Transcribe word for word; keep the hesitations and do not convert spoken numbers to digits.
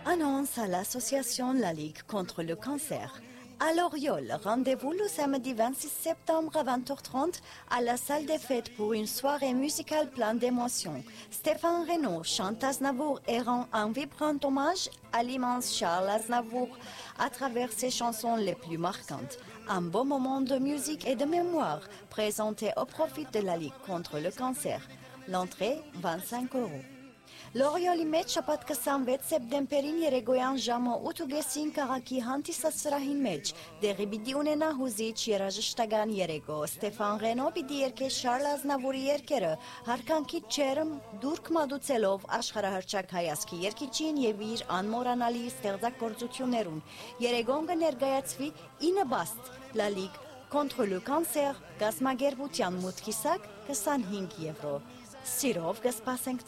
Annonce à l'association La Ligue contre le cancer. À Loriol, rendez-vous le samedi vingt-six septembre à vingt heures trente à la salle des fêtes pour une soirée musicale pleine d'émotions. Stéphane Renaud chante Aznavour et rend un vibrant hommage à l'immense Charles Aznavour à travers ses chansons les plus marquantes. Un beau moment de musique et de mémoire présenté au profit de la Ligue contre le cancer. L'entrée, vingt-cinq euros. Լորիոլի մեջ շաբաթ քսանվեց սեպտեմբերին երեկոյան ժամը ութ քաղաքի հանդիսասրահին մեջ դեղի պիտի ունենա հուզիչ երաժշտական երեկո Ստեփան Ռենո պիտի երգե Շարլ Ազնավուրի երգերը հարկանքի չերմ դուրք մատուցելով աշխարհահռչակ հայացքի երգիչին եւ իր անմոռանալի ստեղծագործություններուն երեկոն կներկայացվի ինը բաստ La Ligue contre le cancer գազմագերբության մուտքի սակ քսանհինգ եվրո Սիրով կսպասենք